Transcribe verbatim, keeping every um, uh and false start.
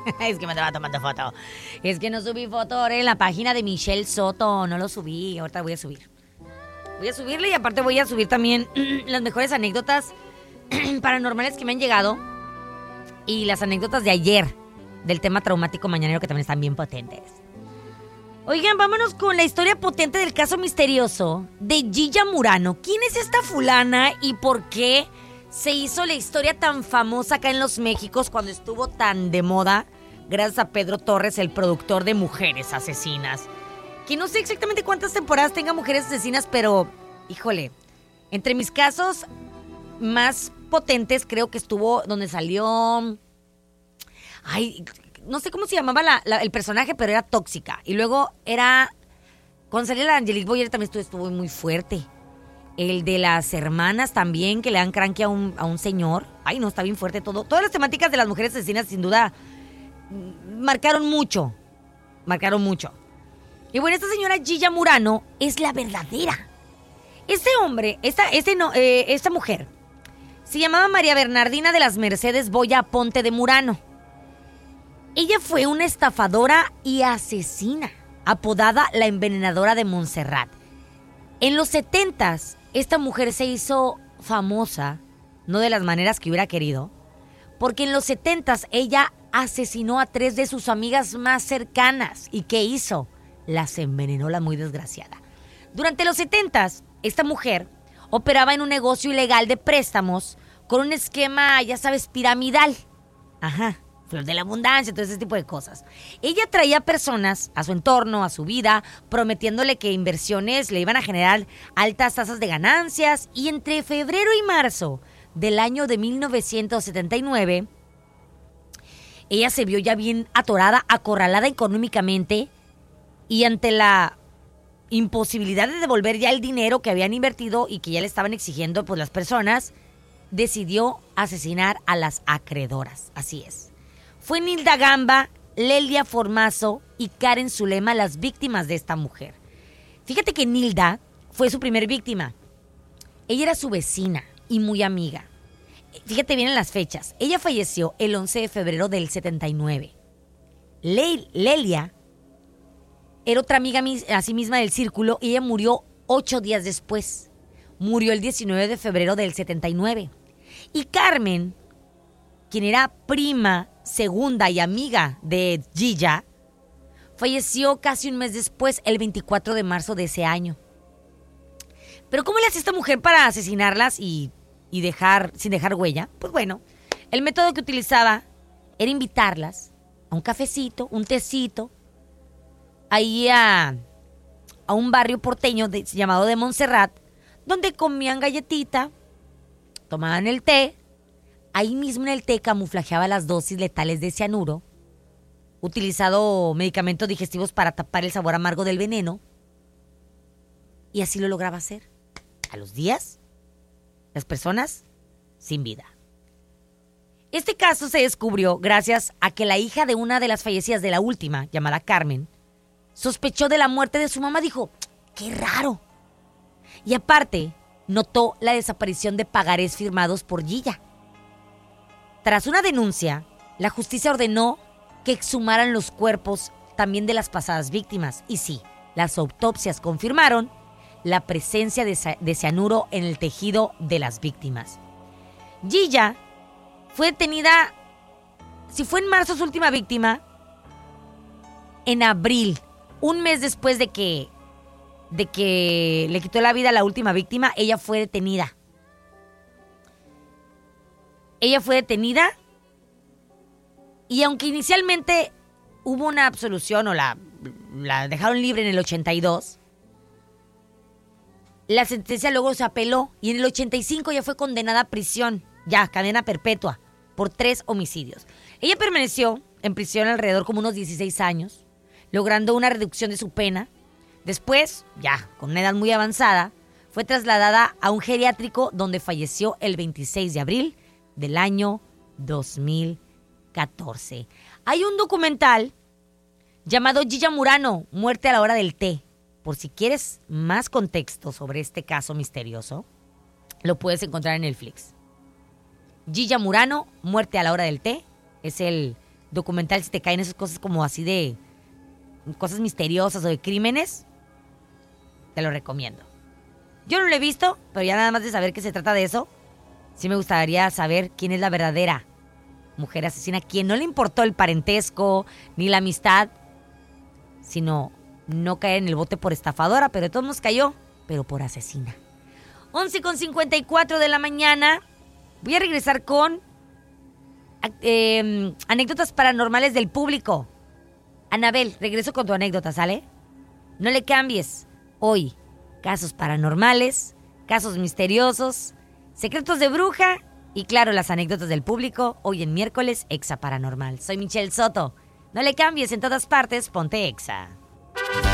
Es que me estaba tomando foto. Es que no subí foto ahora en la página de Michelle Soto. No lo subí. Ahorita voy a subir. Voy a subirle y aparte voy a subir también las mejores anécdotas paranormales que me han llegado. Y las anécdotas de ayer del tema traumático mañanero que también están bien potentes. Oigan, vámonos con la historia potente del caso misterioso de Gilla Murano. ¿Quién es esta fulana y por qué se hizo la historia tan famosa acá en los Méxicos cuando estuvo tan de moda? Gracias a Pedro Torres, el productor de Mujeres Asesinas. Que no sé exactamente cuántas temporadas tenga Mujeres Asesinas, pero, híjole, entre mis casos más potentes creo que estuvo donde salió... Ay... No sé cómo se llamaba la, la, el personaje, pero era tóxica. Y luego era... Cuando salía la Angelique Boyer también estuvo, estuvo muy fuerte. El de las hermanas también, que le dan cranky a un, a un señor. Ay, no, está bien fuerte todo. Todas las temáticas de las mujeres asesinas, sin duda, marcaron mucho. Marcaron mucho. Y bueno, esta señora Gilla Murano es la verdadera. Este hombre, esta, este no, eh, esta mujer, se llamaba María Bernardina de las Mercedes Boya Ponte de Murano. Ella fue una estafadora y asesina, apodada la envenenadora de Montserrat. En los setentas, esta mujer se hizo famosa, no de las maneras que hubiera querido, porque en los setentas ella asesinó a tres de sus amigas más cercanas. ¿Y qué hizo? Las envenenó, la muy desgraciada. Durante los setentas, esta mujer operaba en un negocio ilegal de préstamos con un esquema, ya sabes, piramidal. Ajá. Flor de la abundancia, todo ese tipo de cosas. Ella traía personas a su entorno, a su vida, prometiéndole que inversiones le iban a generar altas tasas de ganancias. Y entre febrero y marzo del año de mil novecientos setenta y nueve, ella se vio ya bien atorada, acorralada económicamente, y ante la imposibilidad de devolver ya el dinero que habían invertido y que ya le estaban exigiendo pues las personas, decidió asesinar a las acreedoras. Así es. Fue Nilda Gamba, Lelia Formazo y Karen Zulema las víctimas de esta mujer. Fíjate que Nilda fue su primer víctima. Ella era su vecina y muy amiga. Fíjate bien en las fechas. Ella falleció el once de febrero del setenta y nueve. Le- Lelia era otra amiga a sí misma del círculo y ella murió ocho días después. Murió el diecinueve de febrero del setenta y nueve. Y Carmen, quien era prima, segunda y amiga de Gilla, falleció casi un mes después, el veinticuatro de marzo de ese año. Pero ¿cómo le hacía esta mujer para asesinarlas y, y dejar, sin dejar huella? Pues bueno, el método que utilizaba era invitarlas a un cafecito, un tecito, ahí a, a un barrio porteño de, llamado de Montserrat, donde comían galletita, tomaban el té. Ahí mismo en el té camuflajeaba las dosis letales de cianuro, utilizado medicamentos digestivos para tapar el sabor amargo del veneno, y así lo lograba hacer. A los días, las personas sin vida. Este caso se descubrió gracias a que la hija de una de las fallecidas de la última, llamada Carmen, sospechó de la muerte de su mamá. Dijo, ¡qué raro! Y aparte, notó la desaparición de pagarés firmados por Gilla. Tras una denuncia, la justicia ordenó que exhumaran los cuerpos también de las pasadas víctimas. Y sí, las autopsias confirmaron la presencia de, de cianuro en el tejido de las víctimas. Gilla fue detenida, si fue en marzo su última víctima, en abril, un mes después de que, de que le quitó la vida a la última víctima, ella fue detenida. Ella fue detenida y aunque inicialmente hubo una absolución o la, la dejaron libre en el ochenta y dos, la sentencia luego se apeló y en el ochenta y cinco ya fue condenada a prisión, ya, cadena perpetua, por tres homicidios. Ella permaneció en prisión alrededor como unos dieciséis años, logrando una reducción de su pena. Después, ya con una edad muy avanzada, fue trasladada a un geriátrico donde falleció el veintiséis de abril del año dos mil catorce. Hay un documental llamado Gilla Murano, Muerte a la hora del té. Por si quieres más contexto sobre este caso misterioso, lo puedes encontrar en Netflix. Gilla Murano, Muerte a la hora del té, es el documental, si te caen esas cosas como así de cosas misteriosas o de crímenes, te lo recomiendo. Yo no lo he visto, pero ya nada más de saber que se trata de eso, sí me gustaría saber quién es la verdadera mujer asesina, quien no le importó el parentesco ni la amistad, sino no caer en el bote por estafadora, pero de todos nos cayó, pero por asesina. once con cincuenta y cuatro de la mañana. Voy a regresar con eh, anécdotas paranormales del público. Anabel, regreso con tu anécdota, ¿sale? No le cambies. Hoy, casos paranormales, casos misteriosos, secretos de bruja y claro, las anécdotas del público. Hoy en miércoles, Exa Paranormal. Soy Michelle Soto. No le cambies, en todas partes, ponte Exa.